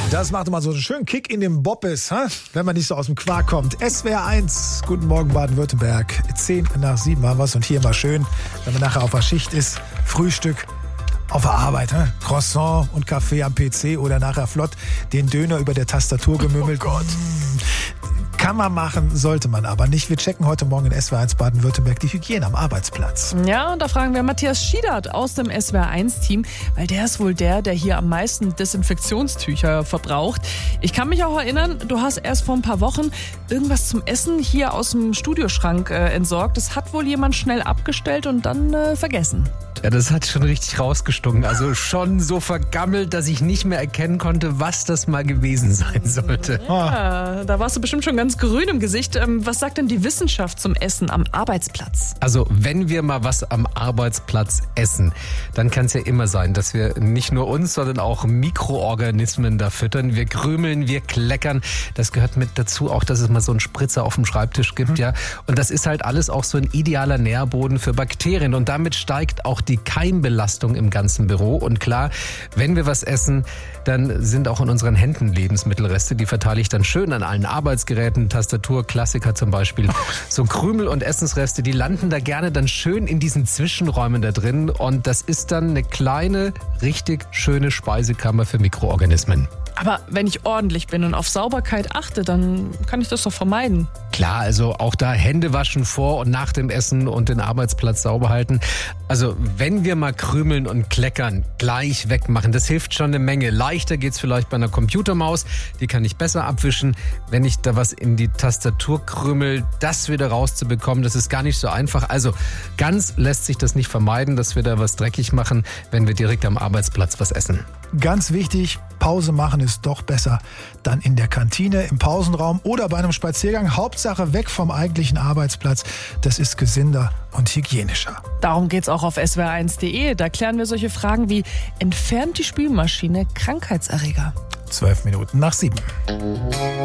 Das macht immer so einen schönen Kick in den Boppes, wenn man nicht so aus dem Quark kommt. SWR 1, guten Morgen Baden-Württemberg. 6:10 haben wir es und hier mal schön, wenn man nachher auf der Schicht ist, Frühstück auf der Arbeit. Croissant und Kaffee am PC oder nachher flott den Döner über der Tastatur gemümmelt. Oh Gott. Kann man machen, sollte man aber nicht. Wir checken heute Morgen in SWR 1 Baden-Württemberg die Hygiene am Arbeitsplatz. Ja, und da fragen wir Matthias Schiedert aus dem SWR 1-Team, weil der ist wohl der hier am meisten Desinfektionstücher verbraucht. Ich kann mich auch erinnern, du hast erst vor ein paar Wochen irgendwas zum Essen hier aus dem Studioschrank entsorgt. Das hat wohl jemand schnell abgestellt und dann vergessen. Ja, das hat schon richtig rausgestunken. Also schon so vergammelt, dass ich nicht mehr erkennen konnte, was das mal gewesen sein sollte. Ja, da warst du bestimmt schon ganz grün im Gesicht. Was sagt denn die Wissenschaft zum Essen am Arbeitsplatz? Also wenn wir mal was am Arbeitsplatz essen, dann kann es ja immer sein, dass wir nicht nur uns, sondern auch Mikroorganismen da füttern. Wir krümeln, wir kleckern. Das gehört mit dazu auch, dass es mal so einen Spritzer auf dem Schreibtisch gibt. Ja. Und das ist halt alles auch so ein idealer Nährboden für Bakterien. Und damit steigt auch die Keimbelastung im ganzen Büro. Und klar, wenn wir was essen, dann sind auch in unseren Händen Lebensmittelreste. Die verteile ich dann schön an allen Arbeitsgeräten, Tastatur, Klassiker zum Beispiel. So Krümel und Essensreste, die landen da gerne dann schön in diesen Zwischenräumen da drin. Und das ist dann eine kleine, richtig schöne Speisekammer für Mikroorganismen. Aber wenn ich ordentlich bin und auf Sauberkeit achte, dann kann ich das doch vermeiden. Klar, also auch da Hände waschen vor und nach dem Essen und den Arbeitsplatz sauber halten. Also wenn wir mal krümeln und kleckern, gleich wegmachen, das hilft schon eine Menge. Leichter geht's vielleicht bei einer Computermaus, die kann ich besser abwischen. Wenn ich da was in die Tastatur krümel, das wieder rauszubekommen, das ist gar nicht so einfach. Also ganz lässt sich das nicht vermeiden, dass wir da was dreckig machen, wenn wir direkt am Arbeitsplatz was essen. Ganz wichtig, Pause machen ist doch besser dann in der Kantine, im Pausenraum oder bei einem Spaziergang. Hauptsache weg vom eigentlichen Arbeitsplatz. Das ist gesünder und hygienischer. Darum geht's auch auf swr1.de. Da klären wir solche Fragen wie: Entfernt die Spülmaschine Krankheitserreger? 12 Minuten nach 7.